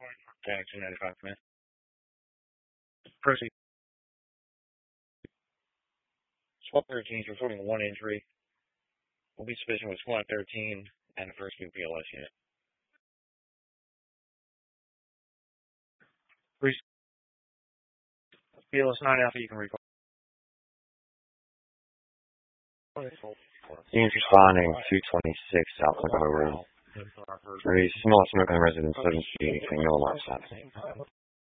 Thanks, 295, man. Proceed. SWAT 13 is reporting one injury. Will be sufficient with SWAT 13 and the first new BLS unit. BLS 9 Alpha, you can recall. Units responding 226 South Monroe Road. There is small smoke on residence 7 feet, no alarm stops.